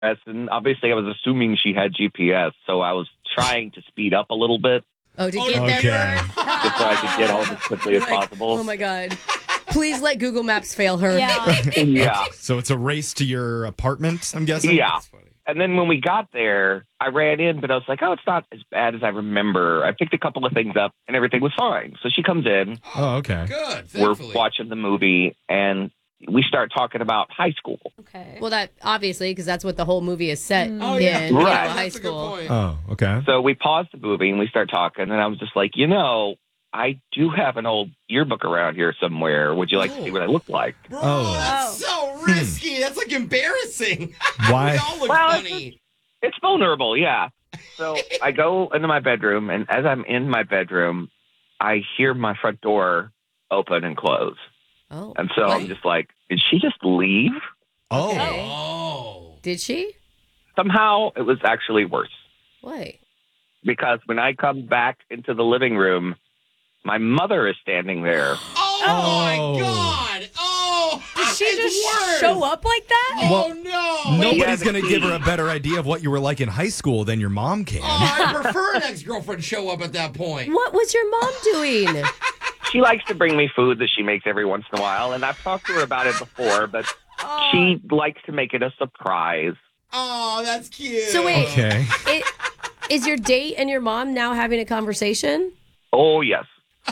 and obviously I was assuming she had GPS, so I was trying to speed up a little bit Oh, to get Okay. there. just so I could get home as quickly as possible. Oh my God. Please let Google Maps fail her. Yeah. Yeah. So it's a race to your apartment, I'm guessing? Yeah. And then when we got there, I ran in, but I was like, oh, it's not as bad as I remember. I picked a couple of things up, and everything was fine. So she comes in. Oh, okay. Good. We're Thankfully. watching the movie, and we start talking about high school. Okay. Well, that obviously, because that's what the whole movie is set Oh, in, yeah. you know, Right. high That's a good school. point. Oh, okay. So we paused the movie, and we start talking, and I was just like, I do have an old yearbook around here somewhere. Would you like to see what I look like? Bro, Oh. that's so risky. That's like embarrassing. Why? We all look Well, funny. It's vulnerable, yeah. So I go into my bedroom, and as I'm in my bedroom, I hear my front door open and close. Oh. And so I'm just like, did she just leave? Oh. Okay. Oh. Did she? Somehow it was actually worse Why? because when I come back into the living room, my mother is standing there. Oh, my Oh. God. Oh. Did she it's just worse. show up like that? Oh, Well, no. Nobody's Yeah, going to give her a better idea of what you were like in high school than your mom can. Oh, I prefer an ex-girlfriend show up at that point. What was your mom doing? She likes to bring me food that she makes every once in a while, and I've talked to her about it before, but she likes to make it a surprise. Oh, that's cute. So wait. Okay. Is your date and your mom now having a conversation? Oh, yes.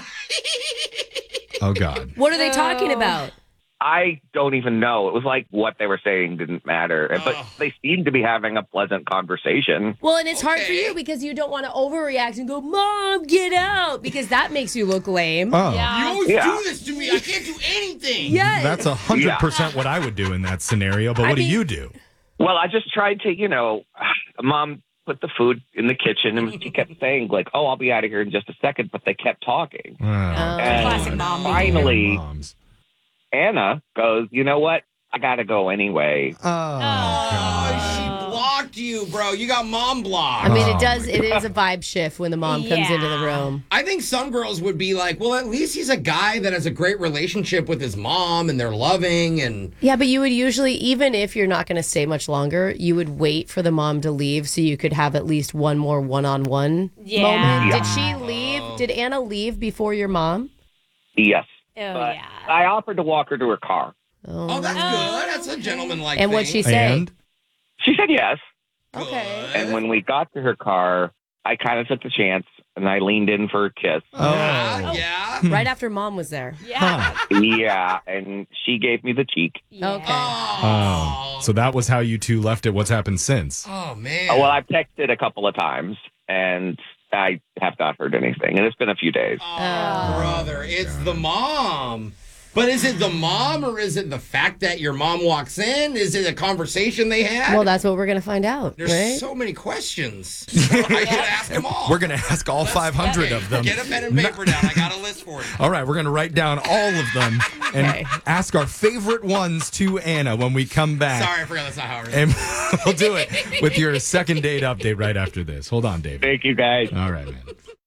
Oh, God. What are they talking about? I don't even know. It was like what they were saying didn't matter. But Ugh. they seemed to be having a pleasant conversation. Well, and it's hard for Okay. you because you don't want to overreact and go, Mom, get out, because that makes you look lame. Oh. You Yeah. always Yeah. do this to me. I can't do anything. Yes. That's 100% what I would do in that scenario. But what do you do? Well, I just tried to, Mom put the food in the kitchen, and she kept saying, like, oh, I'll be out of here in just a second. But they kept talking. Oh, And Classic mom finally, moms. Anna goes, you know what? I got to go anyway. Oh, she blocked you, bro. You got mom blocked. I mean, Oh, it is a vibe shift when the mom comes into the room. I think some girls would be like, well, at least he's a guy that has a great relationship with his mom and they're loving and Yeah, but you would usually, even if you're not going to stay much longer, you would wait for the mom to leave so you could have at least one more one-on-one Yeah. moment. Yeah. Did she leave? Did Anna leave before your mom? Yes. Oh, But yeah. I offered to walk her to her car. oh, that's good. That's a gentleman-like And thing. what'd she say? And? She said yes. Okay. And when we got to her car, I kind of took the chance, and I leaned in for a kiss. Yeah, Oh. yeah. Right after mom was there. Yeah. Yeah, and she gave me the cheek. Yeah. Okay. Oh. So that was how you two left it. What's happened since? Oh, man. Well, I've texted a couple of times, and I have not heard anything, and it's been a few days. Oh, brother, it's the mom. But is it the mom or is it the fact that your mom walks in? Is it a conversation they had? Well, that's what we're going to find out, There's right? so many questions. I should ask them all. We're going to ask all 500 of them. Get a pen and paper down. I got a list for you. All right, we're going to write down all of them and Okay. ask our favorite ones to Anna when we come back. Sorry, I forgot that's not how it is. And we'll do it with your second date update right after this. Hold on, David. Thank you, guys. All right, man.